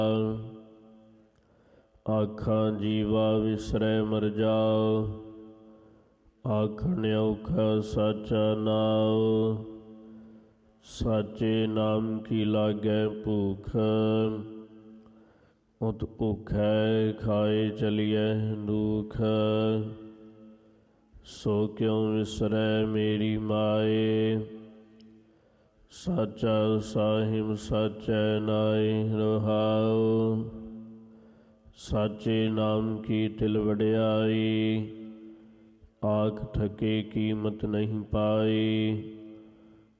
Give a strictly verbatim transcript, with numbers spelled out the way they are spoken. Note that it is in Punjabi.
ਆਖਾਂ ਜੀਵਾ ਵਿਸਰੈ ਮਰ ਜਾਉ, ਆਖਣ ਔਖਾ ਸਾਚਾ ਨਾਉ। ਸਾਚੇ ਨਾਮ ਕੀ ਲਾਗੈ ਭੂਖ, ਉਤ ਭੁਖੈ ਖਾਏ ਚਲੀਐ ਦੁਖ। ਸੋ ਕਿਉ ਵਿਸਰੈ ਮੇਰੀ ਮਾਏ, ਸਾਚਾ ਸਾਹਿਬ ਸਾਚੈ ਨਾਇ ਰਹਾਉ। ਸਾਚੇ ਨਾਮ ਕੀ ਤਿਲ ਵਡਿਆਈ, ਆਖ ਥਕੇ ਕੀਮਤ ਨਹੀਂ ਪਾਈ।